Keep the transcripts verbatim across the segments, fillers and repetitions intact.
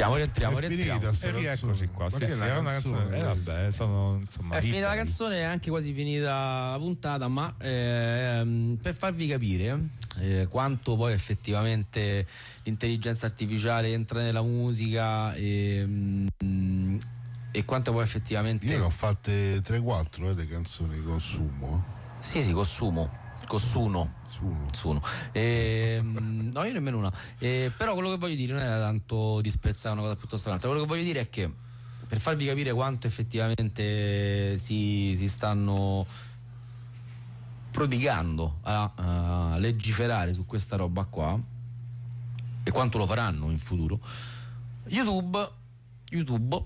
Rientriamo, rientriamo, è rientriamo. finita E rieccoci qua. Sì, sì, è una canzone. Eh, vabbè, sono insomma. È finita la iper- canzone, è anche quasi finita la puntata, ma ehm, per farvi capire eh, quanto poi effettivamente l'intelligenza artificiale entra nella musica e, mm, e quanto poi effettivamente. Io ne ho fatte tre quattro eh, le canzoni di consumo. Sì, sì, consumo. Cossuno. Suno. Suno. E, no, io nemmeno una. E, però quello che voglio dire non era tanto di spezzare una cosa piuttosto che un'altra. Quello che voglio dire è che per farvi capire quanto effettivamente si, si stanno prodigando a, a legiferare su questa roba qua e quanto lo faranno in futuro, YouTube YouTube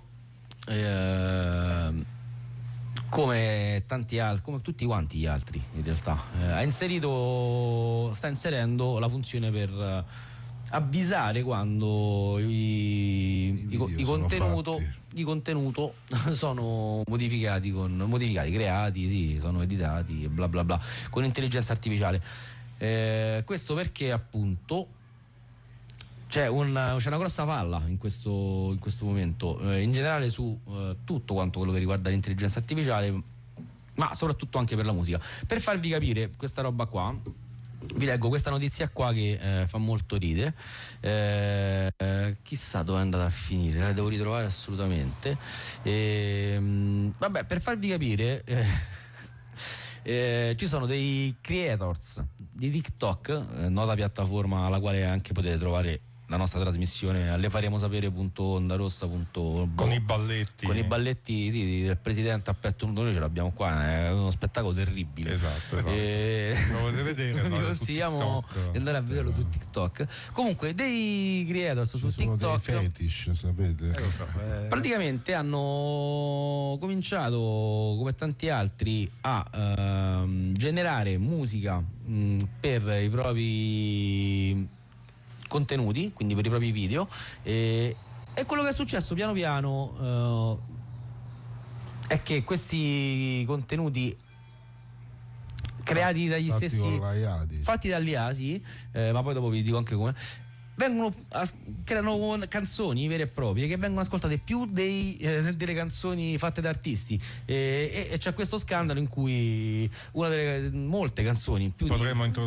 eh, come tanti altri, come tutti quanti gli altri in realtà, eh, ha inserito, sta inserendo la funzione per eh, avvisare quando i, I i, co- video i sono contenuto fatti. i contenuto sono modificati con modificati, creati, sì, sono editati e bla bla bla con intelligenza artificiale. Eh, questo perché appunto c'è una, c'è una grossa falla in questo, in questo momento, eh, in generale su eh, tutto quanto quello che riguarda l'intelligenza artificiale, ma soprattutto anche per la musica. Per farvi capire questa roba qua, vi leggo questa notizia qua che eh, fa molto ridere. Eh, eh, chissà dove è andata a finire, la devo ritrovare assolutamente. E, mh, vabbè, per farvi capire. Eh, Eh, ci sono dei creators di TikTok, eh, nota piattaforma alla quale anche potete trovare la nostra trasmissione a lefaremosapere punto ondarossa punto con i balletti. con i balletti sì, del presidente a petto nudo. Noi ce l'abbiamo qua, è uno spettacolo terribile. Esatto, esatto. E... Lo potete vedere, vi andate su consigliamo TikTok. di andare a vederlo su TikTok. Comunque dei creators su Ci sono TikTok dei fetish, sapete? Eh, lo so, eh. praticamente hanno cominciato come tanti altri a ehm, generare musica mh, per i propri contenuti, quindi per i propri video, e, e quello che è successo piano piano eh, è che questi contenuti creati dagli Fatti stessi con l'A I, dici. fatti dall'I A, sì, eh, ma poi dopo vi dico anche come vengono as- creano canzoni vere e proprie che vengono ascoltate più dei, eh, delle canzoni fatte da artisti, e, e, e c'è questo scandalo in cui una delle molte canzoni più di- Potremmo introdurre